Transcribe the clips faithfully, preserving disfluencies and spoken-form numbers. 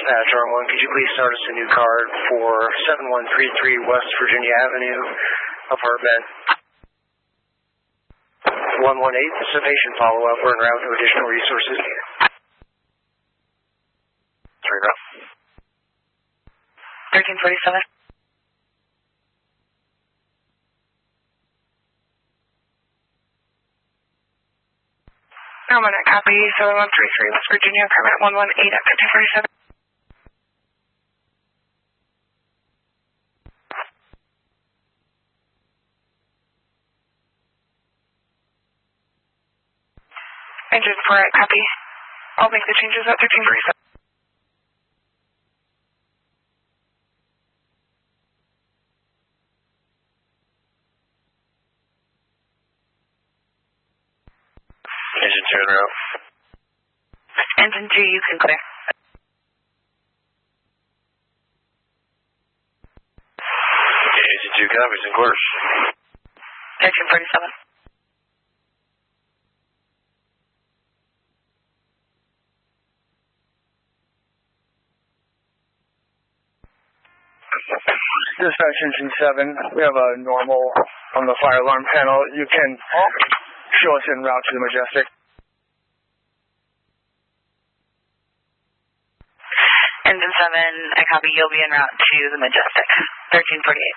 Dispatch, R one, could you please start us a new card for seven one three three West Virginia Avenue, apartment one one eight. This is a patient follow-up. We're en route. No additional resources needed. Three route. thirteen forty-seven. I'm on a copy, seven one three three West Virginia, apartment one one eight at thirteen forty-seven. Engine four at copy. I'll make the changes at thirteen forty-seven. Engine two en route. Engine two, you can clear. Okay, engine two copies in course. thirteen forty-seven. Dispatch engine seven, we have a normal on the fire alarm panel. You can show us en route to the Majestic. Engine seven, I copy, you'll be en route to the Majestic. thirteen forty-eight.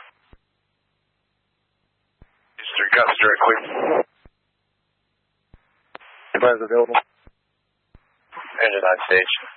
Three copies directly. Advise available. Engine on stage.